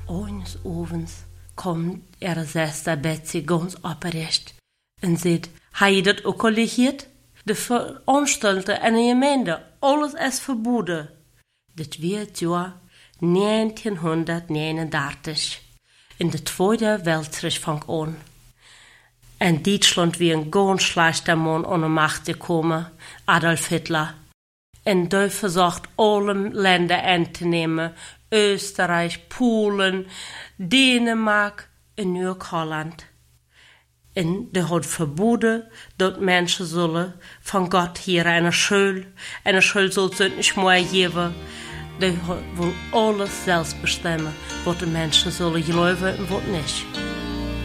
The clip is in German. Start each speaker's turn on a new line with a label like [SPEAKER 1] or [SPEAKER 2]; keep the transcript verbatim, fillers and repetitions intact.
[SPEAKER 1] eines Abends kommt ihre Schwester Betsy ganz aufrecht und sagt, hat ihr das auch gehört? De Veranstalter en de Gemeinde, alles is verboden. Dit wird ja negentienhonderdnegenendertig. In de Tweede Weltkrieg fang an. En Duitsland wie een ganz schlechter Mann an de Macht gekommen, Adolf Hitler. En der versucht, alle Länder einzunehmen, Österreich, Polen, Dänemark en nu ook Holland. En de had verboden dat mensen zullen van God hier een schuld, een schuld zal ze niet meer geven. De wil alles zelf bestemmen, wat de mensen zullen geloven en wat niet.